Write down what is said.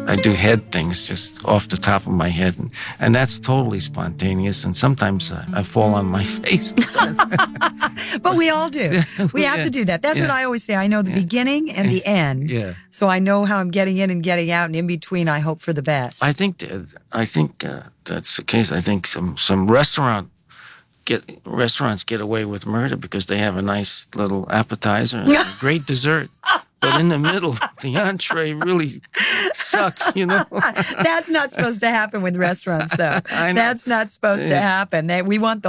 I do head things just off the top of my head, and that's totally spontaneous. And sometimes I fall on my face. But we all do. We have to do that. That's what I always say. I know the beginning and the end. Yeah. So I know how I'm getting in and getting out, and in between, I hope for the best. I think that's the case. I think some restaurants get away with murder because they have a nice little appetizer and a great dessert. But in the middle, the entree really sucks, That's not supposed to happen with restaurants, though. That's not supposed to happen. We want the